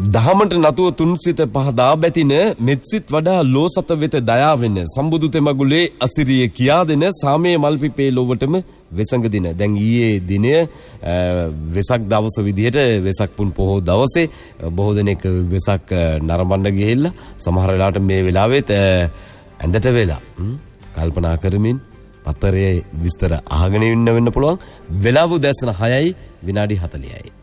දහමට නතුව තුන්සිත පහදා බැතින මෙත්සිත වඩා ලෝසත වෙත දයාවෙන සම්බුදු තෙමගුලේ අසිරිය කියා දෙන සාමයේ මල්පිපේ ලොවටම වෙසඟ දින. දැන් ඊයේ දිනය වෙසක් දවස විදිහට වෙසක් පුන් පොහොව දවසේ බොහෝ දෙනෙක් වෙසක් නරඹන්න ගිහිල්ලා සමහර වෙලාවට මේ වෙලාවෙත් ඇඳට වෙලා කල්පනා කරමින් පතරයේ විස්තර අහගෙන ඉන්න වෙන්න පුළුවන්. වෙලාව දැසන 6යි විනාඩි 40යි.